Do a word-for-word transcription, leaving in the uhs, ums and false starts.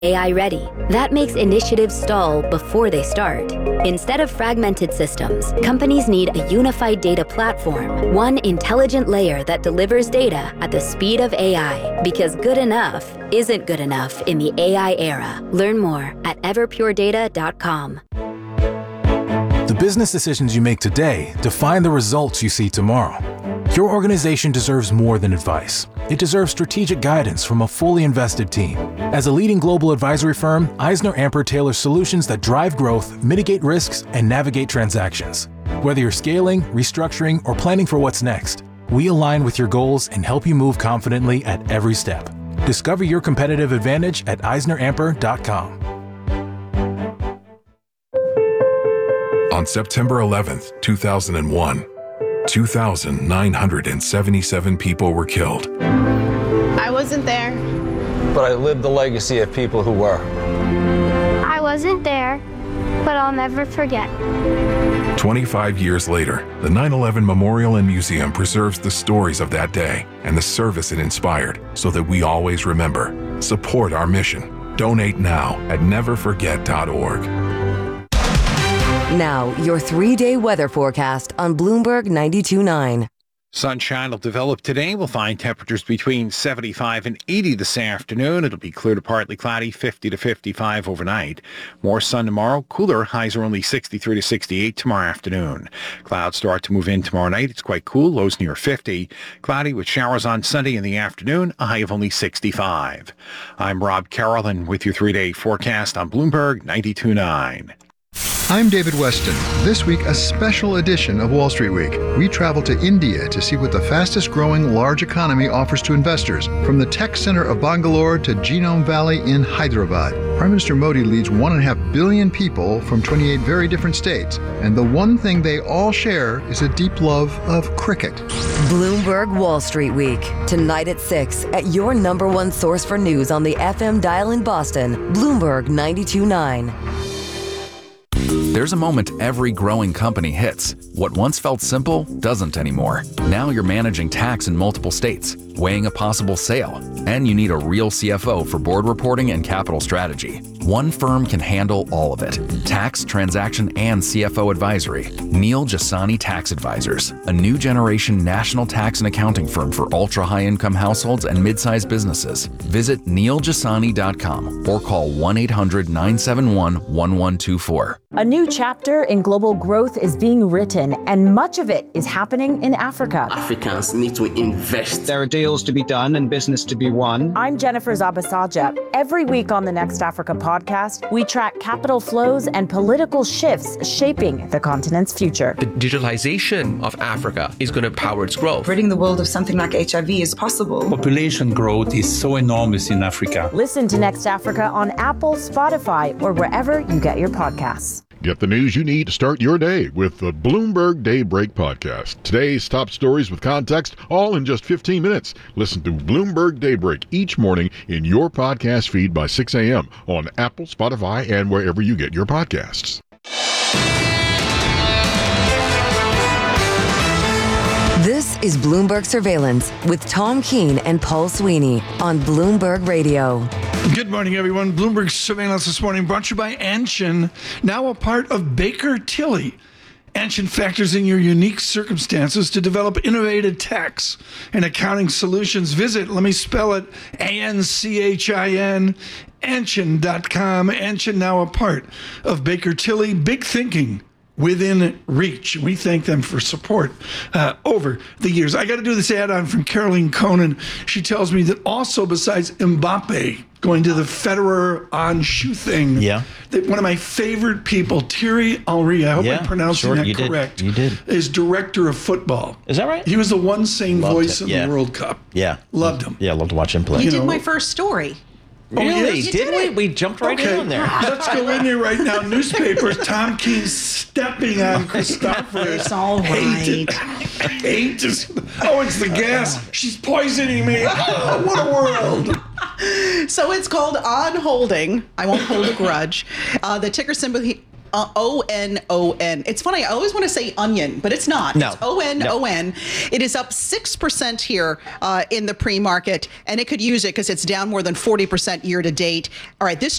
A I ready. That makes initiatives stall before they start. Instead of fragmented systems, companies need a unified data platform, one intelligent layer that delivers data at the speed of A I, because good enough isn't good enough in the A I era. Learn more at everpure data dot com. The business decisions you make today define the results you see tomorrow. Your organization deserves more than advice. It deserves strategic guidance from a fully invested team. As a leading global advisory firm, EisnerAmper tailors solutions that drive growth, mitigate risks, and navigate transactions. Whether you're scaling, restructuring, or planning for what's next, we align with your goals and help you move confidently at every step. Discover your competitive advantage at eisner amper dot com. On September eleventh, two thousand one, two thousand nine hundred seventy-seven people were killed. I wasn't there. But I lived the legacy of people who were. I wasn't there, but I'll never forget. twenty-five years later, the nine eleven Memorial and Museum preserves the stories of that day and the service it inspired so that we always remember. Support our mission. Donate now at never forget dot org. Now, your three-day weather forecast on Bloomberg ninety-two point nine. Sunshine will develop today. We'll find temperatures between seventy-five and eighty this afternoon. It'll be clear to partly cloudy, fifty to fifty-five overnight. More sun tomorrow. Cooler. Highs are only sixty-three to sixty-eight tomorrow afternoon. Clouds start to move in tomorrow night. It's quite cool. Lows near fifty. Cloudy with showers on Sunday in the afternoon. A high of only sixty-five. I'm Rob Carroll, and with your three-day forecast on Bloomberg ninety-two point nine. I'm David Weston. This week, a special edition of Wall Street Week. We travel to India to see what the fastest growing large economy offers to investors. From the tech center of Bangalore to Genome Valley in Hyderabad, Prime Minister Modi leads one and a half billion people from twenty-eight very different states. And the one thing they all share is a deep love of cricket. Bloomberg Wall Street Week. Tonight at six at your number one source for news on the F M dial in Boston, Bloomberg ninety-two point nine. There's a moment every growing company hits. What once felt simple doesn't anymore. Now you're managing tax in multiple states, weighing a possible sale, and you need a real C F O for board reporting and capital strategy. One firm can handle all of it. Tax, transaction, and C F O advisory. Neil Jasani Tax Advisors, a new generation national tax and accounting firm for ultra-high income households and mid-sized businesses. Visit neil jasani dot com or call one eight hundred nine seven one one one two four. A new chapter in global growth is being written, and much of it is happening in Africa. Africans need to invest. There are deals to be done and business to be won. I'm Jennifer Zabasaja. Every week on the Next Africa podcast, we track capital flows and political shifts shaping the continent's future. The digitalization of Africa is going to power its growth. Ridding the world of something like H I V is possible. Population growth is so enormous in Africa. Listen to Next Africa on Apple, Spotify, or wherever you get your podcasts. Get the news you need to start your day with the Bloomberg Daybreak Podcast. Today's top stories with context, all in just fifteen minutes. Listen to Bloomberg Daybreak each morning in your podcast feed by six a.m. on Apple, Spotify, and wherever you get your podcasts. This is Bloomberg Surveillance with Tom Keene and Paul Sweeney on Bloomberg Radio. Good morning, everyone. Bloomberg Surveillance this morning brought to you by Anshin, now a part of Baker Tilly. Anshin factors in your unique circumstances to develop innovative tax and accounting solutions. Visit, let me spell it, A N C H I N, Anshin dot com. Anshin, now a part of Baker Tilly. Big thinking within reach. We thank them for support uh, over the years. I got to do this add-on from Caroline Conan. She tells me that also besides Mbappe going to the Federer on shoe thing, yeah, that one of my favorite people, Thierry Henry, I hope yeah, I'm pronouncing sure, that you correct, did. You did. is director of football. Is that right? He was the one sane Loved voice it. in yeah. the World Cup. Yeah. Loved him. Yeah, loved to watch him play. You, You did know, my first story. Oh, really? yes? Did, did we? We jumped right okay. in there. Let's go in here right now. Newspapers, Tom Keene stepping on Christopher. It's all right. Hate is, oh, it's the gas. She's poisoning me. Oh, what a world. So it's called On Holding. I won't hold a grudge. Uh, the ticker symbol uh, O N O N. It's funny, I always want to say onion, but it's not. No. It's O N O N. No. It is up six percent here uh, in the pre-market, and it could use it because it's down more than forty percent year to date. All right, this